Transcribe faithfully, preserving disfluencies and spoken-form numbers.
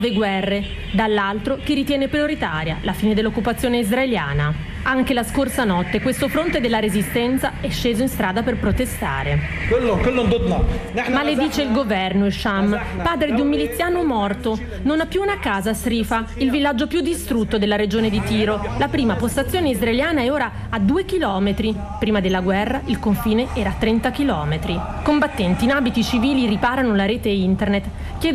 guerre, dall'altro chi ritiene prioritaria la fine dell'occupazione israeliana. Anche la scorsa notte questo fronte della resistenza è sceso in strada per protestare. Maledice il governo Hisham, padre di un miliziano morto. Non ha più una casa a Srifa, il villaggio più distrutto della regione di Tiro. La prima postazione israeliana è ora a due chilometri. Prima della guerra il confine era a trenta chilometri. Combattenti in abiti civili riparano la rete internet.